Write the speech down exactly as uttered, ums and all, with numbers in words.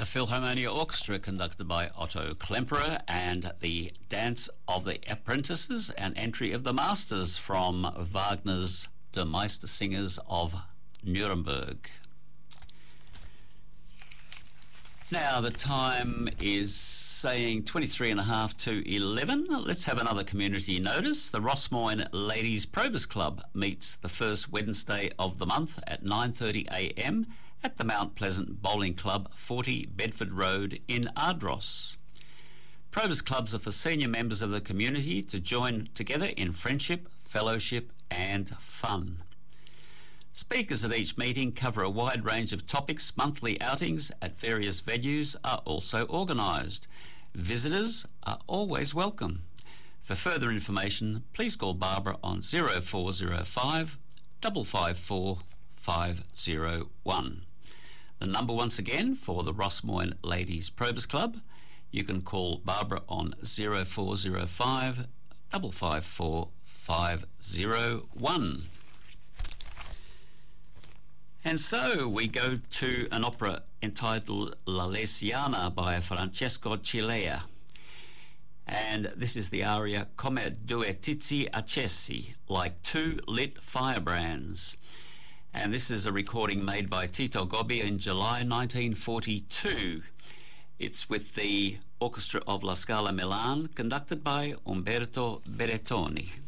The Philharmonia Orchestra, conducted by Otto Klemperer, and the Dance of the Apprentices, an entry of the Masters from Wagner's Der Meistersingers of Nuremberg. Now the time is saying twenty-three and a half to eleven. Let's have another community notice. The Rossmoyne Ladies Probus Club meets the first Wednesday of the month at nine thirty a m at the Mount Pleasant Bowling Club, forty Bedford Road in Ardross. Probus clubs are for senior members of the community to join together in friendship, fellowship and fun. Speakers at each meeting cover a wide range of topics. Monthly outings at various venues are also organised. Visitors are always welcome. For further information, please call Barbara on zero four zero five, five five four, five zero one. The number once again for the Rossmoyne Ladies Probus Club, you can call Barbara on zero four zero five, five five four, five zero one. And so we go to an opera entitled La Lesiana by Francesco Cilea. And this is the aria Come due tizi accesi, like two lit firebrands. And this is a recording made by Tito Gobbi in July nineteen forty-two. It's with the Orchestra of La Scala Milan, conducted by Umberto Berrettoni.